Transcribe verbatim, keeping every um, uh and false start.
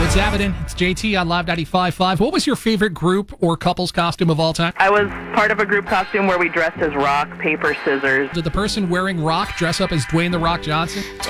It's Abaddon. It's J T on Live ninety-five point five. What was your favorite group or couple's costume of all time? I was part of a group costume where we dressed as rock, paper, scissors. Did the person wearing rock dress up as Dwayne The Rock Johnson?